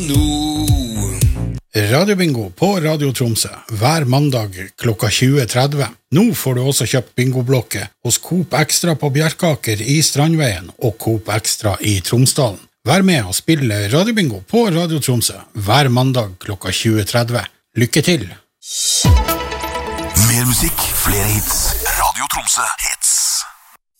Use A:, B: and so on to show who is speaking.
A: Radiobingo på Radio Tromsø hver mandag klokka 20.30. Nå får du også kjøpt bingoblokke hos Coop Extra på Bjerkaker i Strandveien og Coop Extra i Tromsdalen. Vær med og spille Radiobingo på Radio Tromsø hver mandag klokka 20.30. Lykke til!
B: Mer musikk, flere hits. Radio Tromsø heter